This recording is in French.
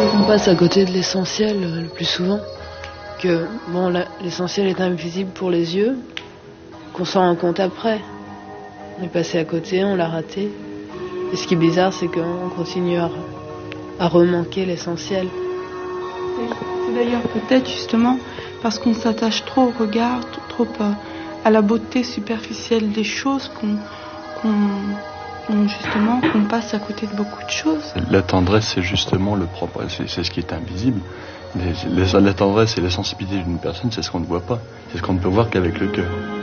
On passe à côté de l'essentiel le plus souvent. Que bon, l'essentiel est invisible pour les yeux, qu'on s'en rend compte après. On est passé à côté, on l'a raté. Et ce qui est bizarre, c'est qu'on continue à remanquer l'essentiel. C'est d'ailleurs peut-être justement parce qu'on s'attache trop au regard, trop à la beauté superficielle des choses qu'on passe à côté de beaucoup de choses. La tendresse, c'est justement le propre, c'est ce qui est invisible. La tendresse et la sensibilité d'une personne, c'est ce qu'on ne voit pas, c'est ce qu'on ne peut voir qu'avec le cœur.